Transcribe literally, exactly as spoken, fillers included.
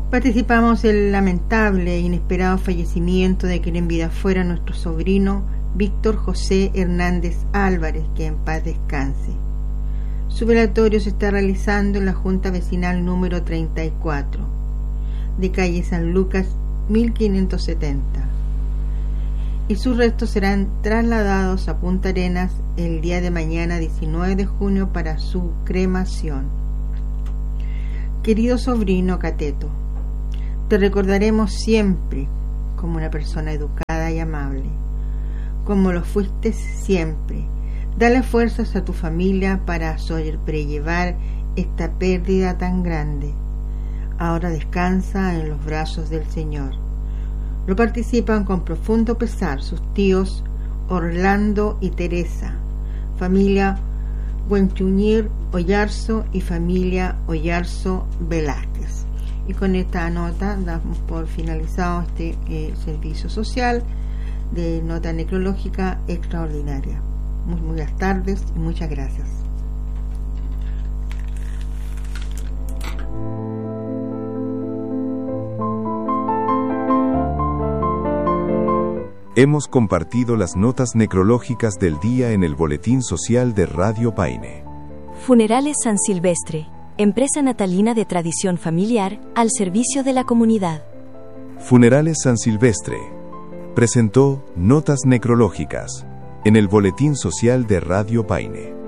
Participamos en el lamentable e inesperado fallecimiento de quien en vida fuera nuestro sobrino Víctor José Hernández Álvarez, que en paz descanse. Su velatorio se está realizando en la Junta Vecinal número treinta y cuatro, de calle San Lucas mil quinientos setenta, y sus restos serán trasladados a Punta Arenas el día de mañana diecinueve de junio para su cremación. Querido sobrino Cateto, te recordaremos siempre como una persona educada y amable, como lo fuiste siempre. Dale fuerzas a tu familia para sobrellevar esta pérdida tan grande. Ahora descansa en los brazos del Señor. Lo participan con profundo pesar sus tíos Orlando y Teresa, familia Buenchuñir Oyarzo y familia Oyarzo Velázquez. Y con esta nota damos por finalizado este eh, servicio social de nota necrológica extraordinaria. Muy buenas tardes y muchas gracias. Hemos compartido las notas necrológicas del día en el Boletín Social de Radio Paine. Funerales San Silvestre, empresa natalina de tradición familiar al servicio de la comunidad. Funerales San Silvestre presentó Notas Necrológicas en el Boletín Social de Radio Paine.